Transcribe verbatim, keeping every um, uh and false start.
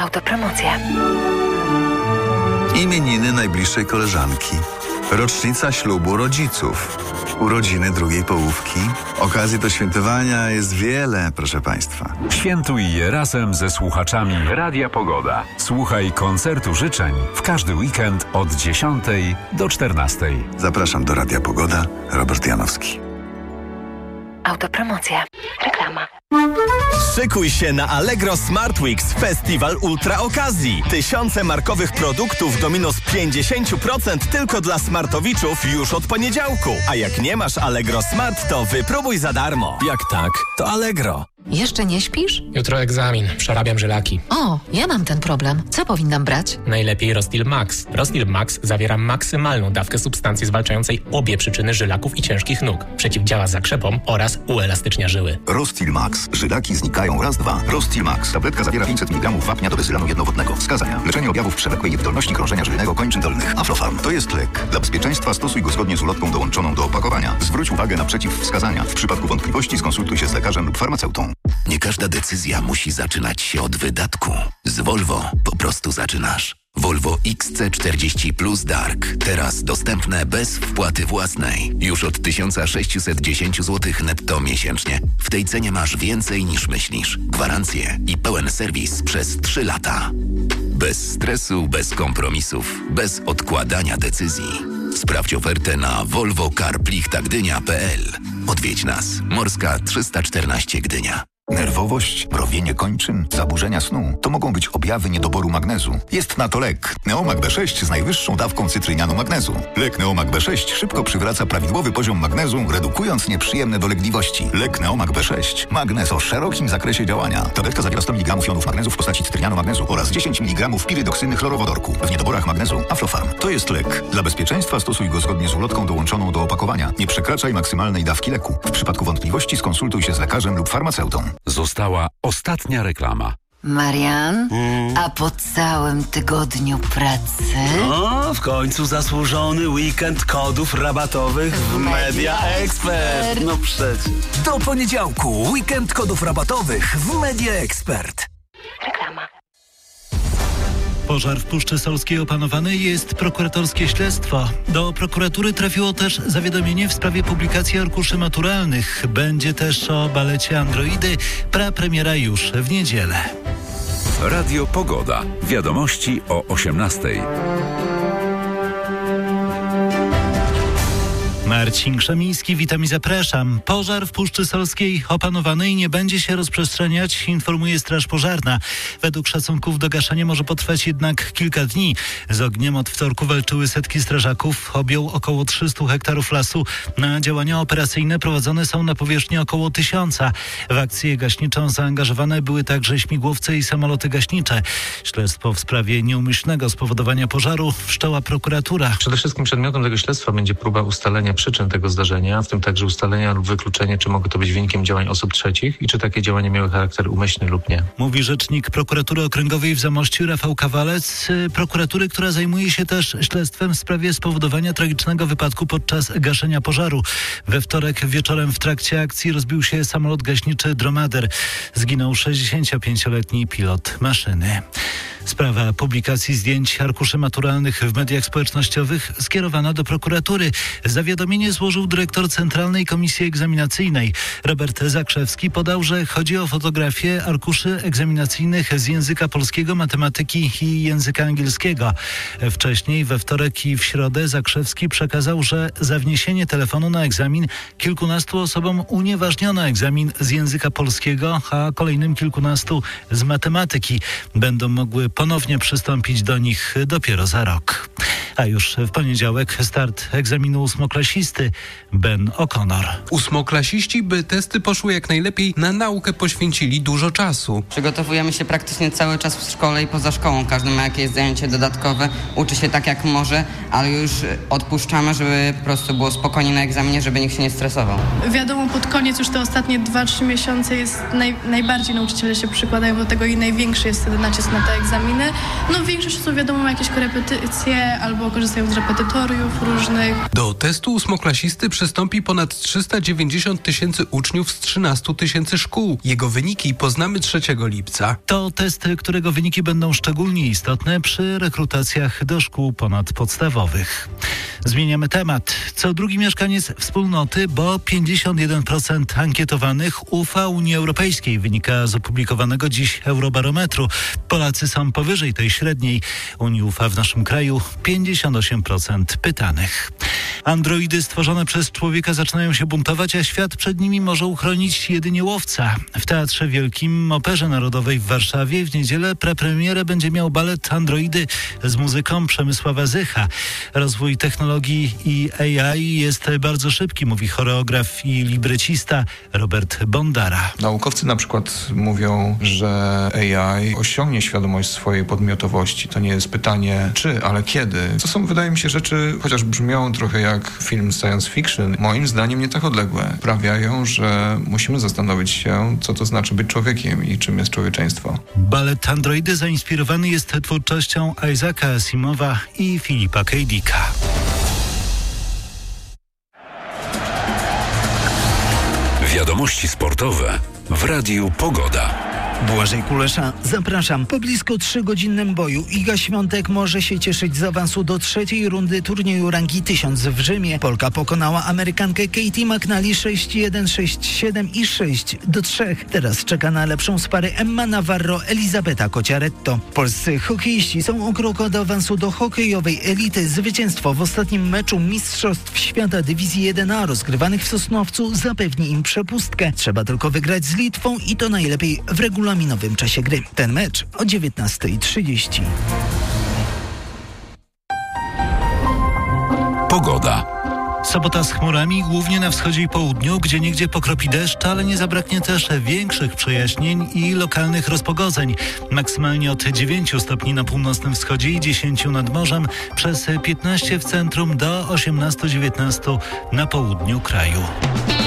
Autopromocja. Imieniny najbliższej koleżanki. Rocznica ślubu rodziców. Urodziny drugiej połówki. Okazji do świętowania jest wiele, proszę Państwa. Świętuj je razem ze słuchaczami Radia Pogoda. Słuchaj koncertu życzeń w każdy weekend od dziesiątej do czternastej. Zapraszam do Radia Pogoda. Robert Janowski. Autopromocja. Reklama. Szykuj się na Allegro Smart Weeks, festiwal ultra okazji. Tysiące markowych produktów do minus pięćdziesiąt procent tylko dla smartowiczów już od poniedziałku. A jak nie masz Allegro Smart, to wypróbuj za darmo. Jak tak, to Allegro. Jeszcze nie śpisz? Jutro egzamin. Przerabiam żylaki. O, ja mam ten problem. Co powinnam brać? Najlepiej Rostil Max. Rostil Max zawiera maksymalną dawkę substancji zwalczającej obie przyczyny żylaków i ciężkich nóg. Przeciwdziała zakrzepom oraz uelastycznia żyły. Rostil Max. Żylaki znikają raz, dwa. Rostil Max. Tabletka zawiera pięćset miligramów wapnia do bezylanu jednowodnego. Wskazania. Leczenie objawów przewlekłej niewydolności krążenia żylnego kończyn dolnych. Aflofarm. To jest lek. Dla bezpieczeństwa stosuj go zgodnie z ulotką dołączoną do opakowania. Zwróć uwagę na przeciwwskazania. W przypadku wątpliwości skonsultuj się z lekarzem lub farmaceutą. Nie każda decyzja musi zaczynać się od wydatku. Z Volvo po prostu zaczynasz. Volvo X C czterdzieści Plus Dark. Teraz dostępne bez wpłaty własnej. Już od tysiąc sześćset dziesięć złotych netto miesięcznie. W tej cenie masz więcej niż myślisz. Gwarancję i pełen serwis przez trzy lata. Bez stresu, bez kompromisów, bez odkładania decyzji. Sprawdź ofertę na volvo car plichta gdynia kropka p l. Odwiedź nas. Morska trzysta czternaście Gdynia. Nerwowość, mrowienie kończyn, zaburzenia snu to mogą być objawy niedoboru magnezu. Jest na to lek. Neomag B sześć z najwyższą dawką cytrynianu magnezu. Lek Neomag B sześć szybko przywraca prawidłowy poziom magnezu, redukując nieprzyjemne dolegliwości. Lek Neomag B sześć. Magnez o szerokim zakresie działania. Tabletka zawiera sto miligramów jonów magnezu w postaci cytrynianu magnezu oraz dziesięć miligramów pirydoksyny chlorowodorku. W niedoborach magnezu Aflofarm. To jest lek. Dla bezpieczeństwa stosuj go zgodnie z ulotką dołączoną do opakowania. Nie przekraczaj maksymalnej dawki leku. W przypadku wątpliwości skonsultuj się z lekarzem lub farmaceutą. Została ostatnia reklama. Marian, mm. a po całym tygodniu pracy? No, w końcu zasłużony weekend kodów rabatowych w Media Expert. No przecież. Do poniedziałku weekend kodów rabatowych w Media Expert. Reklama. Pożar w Puszczy Solskiej opanowany, jest prokuratorskie śledztwo. Do prokuratury trafiło też zawiadomienie w sprawie publikacji arkuszy maturalnych. Będzie też o balecie Androidy, prapremiera już w niedzielę. Radio Pogoda. Wiadomości o osiemnastej. Marcin Krzemiński, witam i zapraszam. Pożar w Puszczy Solskiej opanowany i nie będzie się rozprzestrzeniać, informuje Straż Pożarna. Według szacunków do gaszenia może potrwać jednak kilka dni. Z ogniem od wtorku walczyły setki strażaków, objął około trzysta hektarów lasu. Na działania operacyjne prowadzone są na powierzchni około tysiąca. W akcję gaśniczą zaangażowane były także śmigłowce i samoloty gaśnicze. Śledztwo w sprawie nieumyślnego spowodowania pożaru wszczęła prokuratura. Przede wszystkim przedmiotem tego śledztwa będzie próba ustalenia przyczyn tego zdarzenia, w tym także ustalenia lub wykluczenie, czy mogło to być wynikiem działań osób trzecich i czy takie działania miały charakter umyślny lub nie. Mówi rzecznik prokuratury okręgowej w Zamościu Rafał Kawalec, prokuratury, która zajmuje się też śledztwem w sprawie spowodowania tragicznego wypadku podczas gaszenia pożaru. We wtorek wieczorem w trakcie akcji rozbił się samolot gaśniczy Dromader. Zginął sześćdziesięciopięcioletni pilot maszyny. Sprawa publikacji zdjęć arkuszy maturalnych w mediach społecznościowych skierowana do prokuratury. Zawiadomienie złożył dyrektor Centralnej Komisji Egzaminacyjnej. Robert Zakrzewski podał, że chodzi o fotografię arkuszy egzaminacyjnych z języka polskiego, matematyki i języka angielskiego. Wcześniej we wtorek i w środę Zakrzewski przekazał, że za wniesienie telefonu na egzamin kilkunastu osobom unieważniono egzamin z języka polskiego, a kolejnym kilkunastu z matematyki. Będą mogły ponownie przystąpić do nich dopiero za rok. A już w poniedziałek start egzaminu ósmoklasisty. Ben O'Connor. Ósmoklasiści, by testy poszły jak najlepiej, na naukę poświęcili dużo czasu. Przygotowujemy się praktycznie cały czas w szkole i poza szkołą. Każdy ma jakieś zajęcie dodatkowe, uczy się tak jak może, ale już odpuszczamy, żeby po prostu było spokojnie na egzaminie, żeby nikt się nie stresował. Wiadomo, pod koniec już te ostatnie dwa trzy miesiące jest naj, najbardziej nauczyciele się przykładają do tego i największy jest wtedy nacisk na te egzaminy. No większość osób wiadomo ma jakieś korepetycje albo bo korzystają z repetytoriów różnych. Do testu ósmoklasisty przystąpi ponad trzysta dziewięćdziesiąt tysięcy uczniów z trzynastu tysięcy szkół. Jego wyniki poznamy trzeciego lipca. To test, którego wyniki będą szczególnie istotne przy rekrutacjach do szkół ponadpodstawowych. Zmieniamy temat. Co drugi mieszkaniec wspólnoty, bo pięćdziesiąt jeden procent ankietowanych ufa Unii Europejskiej, wynika z opublikowanego dziś Eurobarometru. Polacy są powyżej tej średniej. Unii ufa w naszym kraju pięćdziesiąt osiem procent pytanych. Androidy stworzone przez człowieka zaczynają się buntować, a świat przed nimi może uchronić jedynie łowca. W Teatrze Wielkim Operze Narodowej w Warszawie w niedzielę prepremierę będzie miał balet Androidy z muzyką Przemysława Zycha. Rozwój technologii i A I jest bardzo szybki, mówi choreograf i librecista Robert Bondara. Naukowcy na przykład mówią, że A I osiągnie świadomość swojej podmiotowości. To nie jest pytanie czy, ale kiedy. To są, wydaje mi się, rzeczy, chociaż brzmią trochę jak film science fiction, moim zdaniem nie tak odległe. Sprawiają, że musimy zastanowić się, co to znaczy być człowiekiem i czym jest człowieczeństwo. Balet Androidy zainspirowany jest twórczością Isaaca Asimowa i Philipa K. Dicka. Wiadomości sportowe w Radiu Pogoda. Błażej Kulesza, zapraszam. Po blisko trzygodzinnym boju Iga Świątek może się cieszyć z awansu do trzeciej rundy turnieju rangi tysiąc w Rzymie. Polka pokonała Amerykankę Katie McNally sześć jeden, sześć siedem i sześć do trzech. Teraz czeka na lepszą z pary Emma Navarro, Elizabeta Cociaretto. Polscy hokeiści są o krok od awansu do hokejowej elity. Zwycięstwo w ostatnim meczu Mistrzostw Świata Dywizji jeden A rozgrywanych w Sosnowcu zapewni im przepustkę. Trzeba tylko wygrać z Litwą i to najlepiej w regulaminowym czasie gry. Ten mecz o dziewiętnasta trzydzieści. Pogoda. Sobota z chmurami, głównie na wschodzie i południu, gdzie niegdzie pokropi deszcz, ale nie zabraknie też większych przejaśnień i lokalnych rozpogodzeń. Maksymalnie od dziewięciu stopni na północnym wschodzie i dziesięciu nad morzem, przez piętnaście w centrum do osiemnastu dziewiętnastu na południu kraju.